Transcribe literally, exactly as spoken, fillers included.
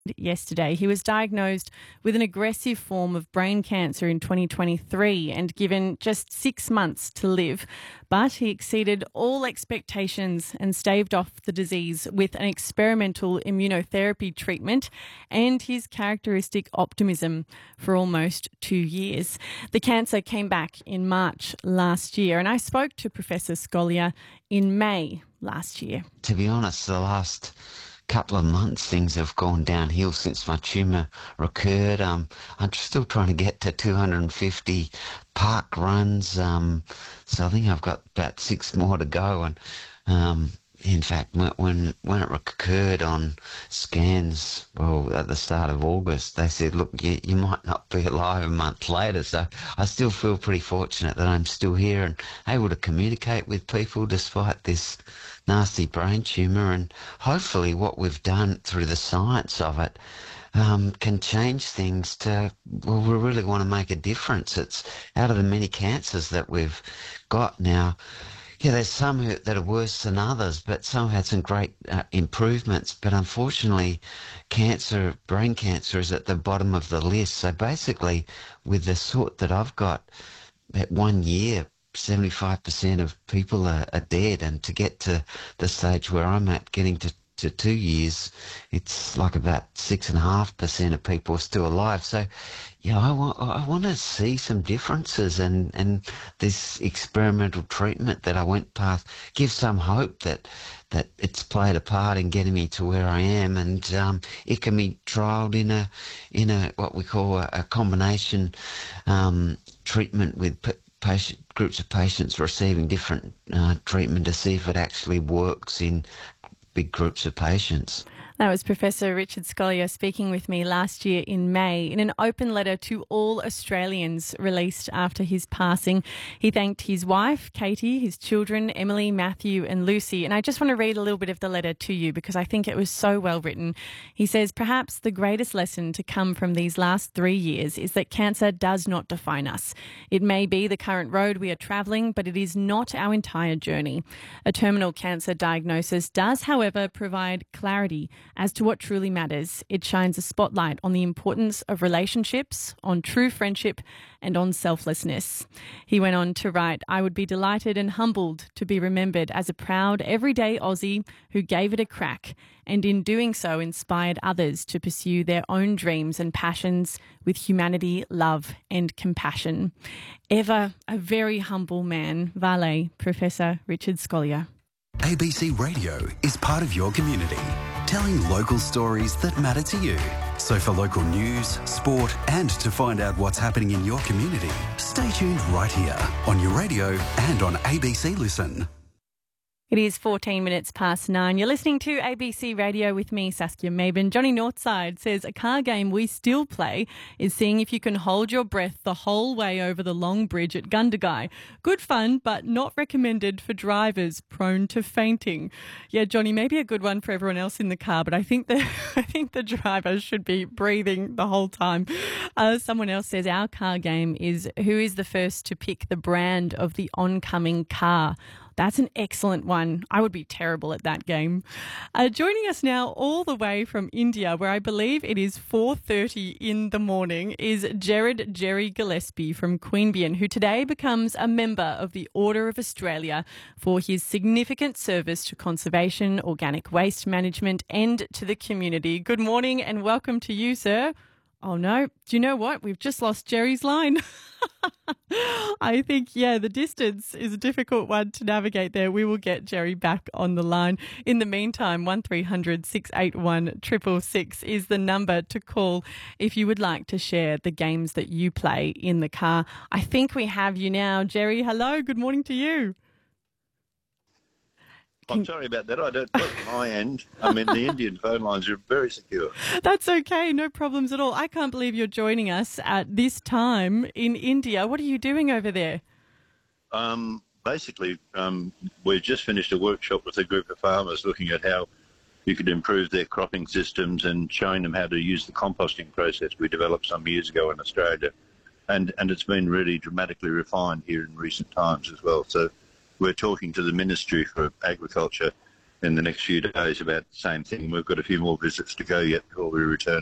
Yesterday, he was diagnosed with an aggressive form of brain cancer in twenty twenty-three and given just six months to live. But he exceeded all expectations and staved off the disease with an experimental immunotherapy treatment and his characteristic optimism for almost two years. The cancer came back in March last year, and I spoke to Professor Scolyer in May last year. To be honest, the last couple of months things have gone downhill since my tumour recurred. Um, I'm still trying to get to two hundred fifty park runs, um, so I think I've got about six more to go. And um, in fact, when when it recurred on scans, well, at the start of August, they said, look, you, you might not be alive a month later. So I still feel pretty fortunate that I'm still here and able to communicate with people despite this nasty brain tumour, and hopefully what we've done through the science of it um, can change things to, well, we really want to make a difference. It's out of the many cancers that we've got now. Yeah, there's some who, that are worse than others, but some have had some great uh, improvements. But unfortunately, cancer, brain cancer is at the bottom of the list. So basically, with the sort that I've got, at one year, seventy-five percent of people are, are dead, and to get to the stage where I'm at, getting to, to two years, it's like about six and a half percent of people are still alive. So, you know, I want I want to see some differences, and and this experimental treatment that I went past gives some hope that that it's played a part in getting me to where I am, and um, it can be trialled in a in a what we call a, a combination um, treatment with patient groups of patients receiving different uh, treatment to see if it actually works in big groups of patients. That was Professor Richard Scolyer speaking with me last year in May in an open letter to all Australians released after his passing. He thanked his wife, Katie, his children, Emily, Matthew and Lucy. And I just want to read a little bit of the letter to you because I think it was so well written. He says, perhaps the greatest lesson to come from these last three years is that cancer does not define us. It may be the current road we are travelling, but it is not our entire journey. A terminal cancer diagnosis does, however, provide clarity as to what truly matters. It shines a spotlight on the importance of relationships, on true friendship, and on selflessness. He went on to write, I would be delighted and humbled to be remembered as a proud, everyday Aussie who gave it a crack, and in doing so inspired others to pursue their own dreams and passions with humanity, love, and compassion. Ever a very humble man, Vale, Professor Richard Scolyer. A B C Radio is part of your community, telling local stories that matter to you. So for local news, sport and to find out what's happening in your community, stay tuned right here on your radio and on A B C Listen. It is fourteen minutes past nine. You're listening to A B C Radio with me, Saskia Maben. Johnny Northside says a car game we still play is seeing if you can hold your breath the whole way over the long bridge at Gundagai. Good fun, but not recommended for drivers prone to fainting. Yeah, Johnny, maybe a good one for everyone else in the car, but I think the I think the drivers should be breathing the whole time. Uh, someone else says our car game is who is the first to pick the brand of the oncoming car. That's an excellent one. I would be terrible at that game. Uh, joining us now all the way from India, where I believe it is four thirty in the morning, is Jared Jerry Gillespie from Queanbeyan, who today becomes a member of the Order of Australia for his significant service to conservation, organic waste management and to the community. Good morning and welcome to you, sir. Oh, no. Do you know what? We've just lost Jerry's line. I think, yeah, the distance is a difficult one to navigate there. We will get Jerry back on the line. In the meantime, one three hundred six eight one six six six is the number to call if you would like to share the games that you play in the car. I think we have you now. Jerry, hello. Good morning to you. I'm sorry about that. I don't at my end. I mean, the Indian phone lines are very secure. That's okay. No problems at all. I can't believe you're joining us at this time in India. What are you doing over there? Um, basically, um, we've just finished a workshop with a group of farmers looking at how you could improve their cropping systems and showing them how to use the composting process we developed some years ago in Australia. And, and it's been really dramatically refined here in recent times as well. So we're talking to the Ministry for Agriculture in the next few days about the same thing. We've got a few more visits to go yet before we return.